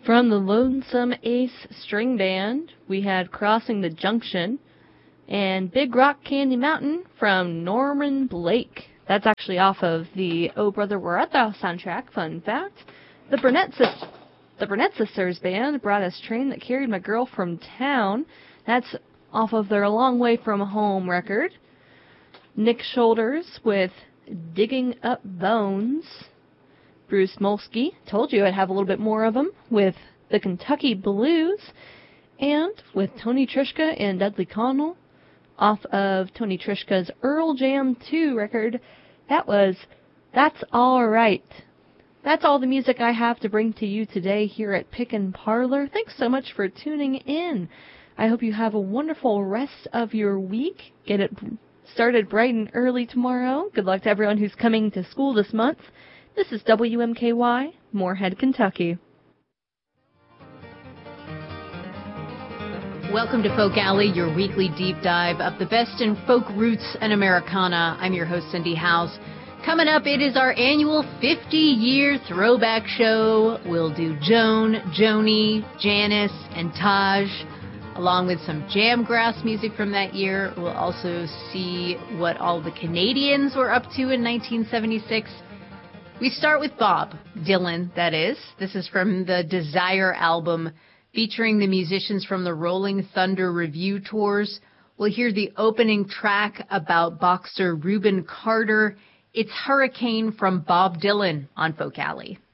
From the Lonesome Ace String Band, we had Crossing the Junction, and Big Rock Candy Mountain from Norman Blake. That's actually off of the Oh Brother Where Art Thou soundtrack, fun fact. The Burnett Sisters Band brought us Train That Carried My Girl from Town. That's off of their Long Way From Home record. Nick Shoulders with Digging Up Bones. Bruce Molsky, told you I'd have a little bit more of them, with the Kentucky Blues. And with Tony Trischka and Dudley Connell, off of Tony Trischka's Earl Jam 2 record, that was That's All Right. That's all the music I have to bring to you today here at Pickin' Parlor. Thanks so much for tuning in. I hope you have a wonderful rest of your week. Get it started bright and early tomorrow. Good luck to everyone who's coming to school this month. This is WMKY, Moorhead, Kentucky. Welcome to Folk Alley, your weekly deep dive of the best in folk roots and Americana. I'm your host, Cindy Howes. Coming up, it is our annual 50-year throwback show. We'll do Joan, Joni, Janice, and Taj, along with some Jamgrass music from that year. We'll also see what all the Canadians were up to in 1976. We start with Bob Dylan, that is. This is from the Desire album, featuring the musicians from the Rolling Thunder Review tours. We'll hear the opening track about boxer Reuben Carter. It's Hurricane from Bob Dylan on Folk Alley.